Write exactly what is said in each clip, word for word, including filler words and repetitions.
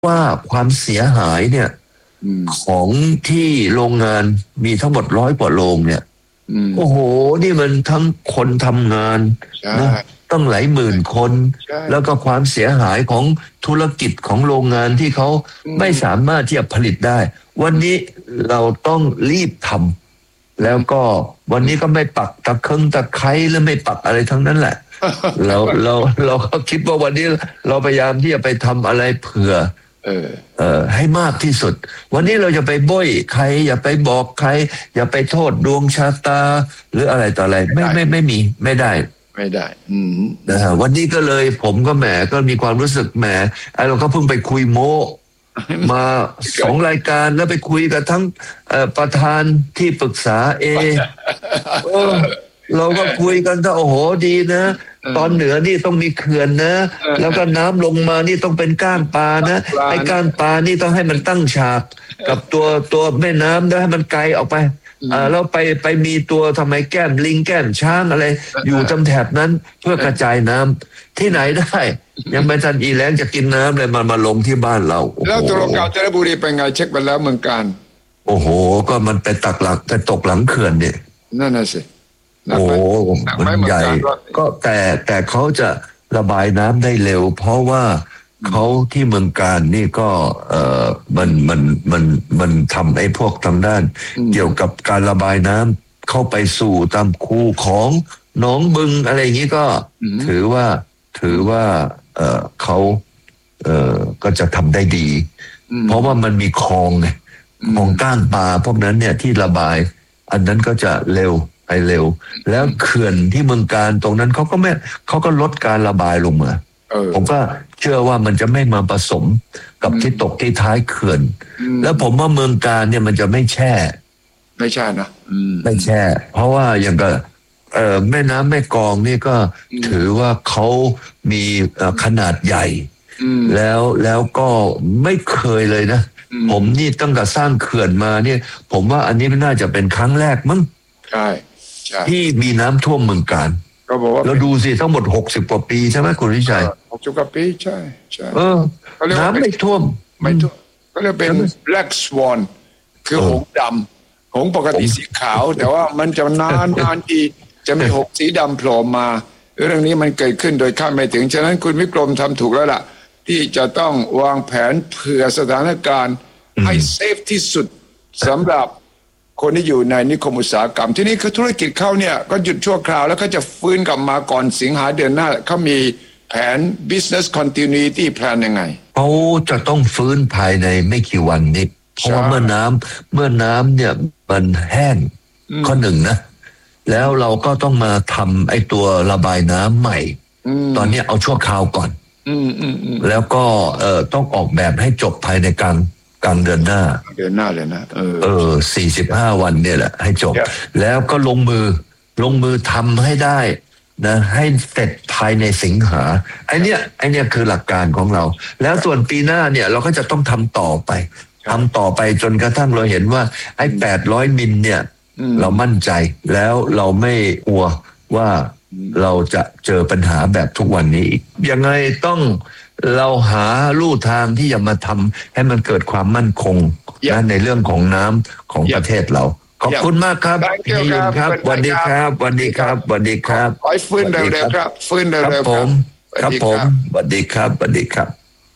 ว่าความเสียหายเนี่ยของที่โรงงานมีทั้งหมดร้อยกว่าโรงเนี่ยโอ้โหนี่มันทั้งคนทำงานนะต้องหลายหมื่นคนแล้วก็ความเสียหายของธุรกิจของโรงงานที่เขาไม่สามารถที่จะผลิตได้วันนี้เราต้องรีบทำแล้วก็วันนี้ก็ไม่ปักตะเคิงตะไคร้และไม่ปักอะไรทั้งนั้นแหละเราเราเราก็คิดว่าวันนี้เราพยายามที่จะไปทำอะไรเผื่อเออเออให้มากที่สุดวันนี้เราจะไปบ้อยใครอย่าไปบอกใครอย่าไปโทษดวงชะตาหรืออะไรต่ออะไรไม่ไม่ไม่มีไม่ได้ไม่ได้อืมนะฮะวันนี้ก็เลยผมก็แหมก็มีความรู้สึกแหมไอ้เราก็เพิ่งไปคุยโม้มาสองรายการแล้วไปคุยกับทั้งประธานที่ปรึกษาเอเออเราก็คุยกันถ้าโอ้โหดีนะตอนเหนือนี่ต้องมีเขื่อนนะแล้วก็น้ำลงมานี่ต้องเป็นก้างปลานะไอ้ก้างปลานี่ต้องให้มันตั้งฉากกับตัวตัวแม่น้ำแล้วให้มันไกลออกไปอ่าแล้วไปไปมีตัวทำไมแก้มลิงแก้มช้างอะไรอยู่จำแถบนั้นเพื่อกระจายน้ำที่ไหนได้ยังไม่ทันอีแล้งจะกินน้ำเลยมันมาลงที่บ้านเราแล้วตัวกาญจนบุรีเป็นไงเช็คไปแล้วเมืองการโอ้โหก็มันไปตักหลักไปตกหลังเขื่อนเนี่ยนั่นน่ะสิโอ้มันใหญ่ก็แต่แต่เขาจะระบายน้ำได้เร็วเพราะว่าเขาที่เมืองการนี่ก็เออมันมันมันมันทำไอ้พวกทางด้านเกี่ยวกับการระบายน้ำเข้าไปสู่ตามคูของหนองบึงอะไรอย่างนี้ก็ถือว่าถือว่าเออเขาเออก็จะทำได้ดีเพราะว่ามันมีคลองไงคลองก้างปลาพวกนั้นเนี่ยที่ระบายอันนั้นก็จะเร็วไปเร็วแล้วเขื่อนที่เมืองการตรงนั้นเขาก็ไม่เขาก็ลดการระบายลงมาผมก็เชื่อว่ามันจะไม่มาผสมกับที่ตกที่ท้ายเขื่อนแล้วผมว่าเมืองการเนี่ยมันจะไม่แช่ไม่แช่นะไม่แช่เพราะว่าอย่างกับเอ่อแม่น้ำแม่กลองนี่ก็ถือว่าเขามีขนาดใหญ่แล้วแล้วก็ไม่เคยเลยนะผมนี่ตั้งแต่สร้างเขื่อนมาเนี่ยผมว่าอันนี้น่าจะเป็นครั้งแรกมั้งใช่ที่มีน้ำท่วมเมืองการเราดูสิทั้งหมดหกสิบกว่าปีใช่ไหมคุณวิชัยหกสิบกว่าปีใช่ใช่เออน้ำไม่ท่วมไม่ท่วมก็เรียกเป็น black swan คือหงส์ดำหงส์ปกติสีขาวแต่ว่ามันจะนานนานทีจะมีหงส์สีดำโผล่มาเรื่องนี้มันเกิดขึ้นโดยคาดไม่ถึงฉะนั้นคุณวิกรมทำถูกแล้วล่ะที่จะต้องวางแผนเผื่อสถานการณ์ให้เซฟที่สุดสำหรับคนที่อยู่ในนิคมอุตสาหกรรมที่นี่คือธุรกิจเขาเนี่ยก็หยุดชั่วคราวแล้วก็จะฟื้นกลับมาก่อนสิงหาเดือนหน้าเขามีแผน business continuity plan ยังไงเขาจะต้องฟื้นภายในไม่กี่วันนี้เพราะว่าเมื่อน้ำเมื่อน้ำเนี่ยมันแห้งข้อหนึ่งนะแล้วเราก็ต้องมาทำไอ้ตัวระบายน้ำใหม่ตอนนี้เอาชั่วคราวก่อนแล้วก็เอ่อต้องออกแบบให้จบภายในกลางกลางเดือนหน้าเดือนหน้าเลยนะเออเออสี่สิบห้าวันเนี่ยแหละให้จบแล้วก็ลงมือลงมือทำให้ได้นะให้เสร็จภายในสิงหาไอเนี้ยไอเนี้ยคือหลักการของเราแล้วส่วนปีหน้าเนี่ยเราก็จะต้องทำต่อไปทำต่อไปจนกระทั่งเราเห็นว่าไอ้แปดร้อยมิลเนี่ยเรามั่นใจแล้วเราไม่กลัวว่าเราจะเจอปัญหาแบบทุกวันนี้อีกยังไงต้องเราหาลู่ทางที่จะมาทำให้มันเกิดความมั่นคงนะในเรื่องของน้ำของประเทศเราขอบคุณมากครับพี่ยุนครับสวัสดีครับสวัสดีครับสวัสดีครับขอให้ฟื้นเร็วๆครับฟื้นเร็วๆครับผมครับผมสวัสดีครับสวัสดีครับ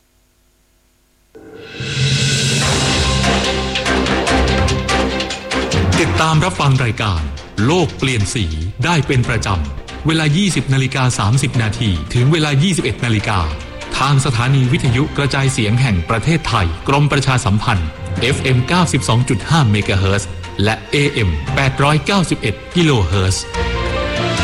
ติดตามรับฟังรายการโลกเปลี่ยนสีได้เป็นประจำเวลา ยี่สิบนาฬิกาสามสิบนาทีถึงเวลา ยี่สิบเอ็ดนาฬิกาทางสถานีวิทยุกระจายเสียงแห่งประเทศไทยกรมประชาสัมพันธ์ เอฟ เอ็ม เก้าสิบสองจุดห้า เมกะเฮิรตซ์และ เอ เอ็ม แปดร้อยเก้าสิบเอ็ด กิโลเฮิรตซ์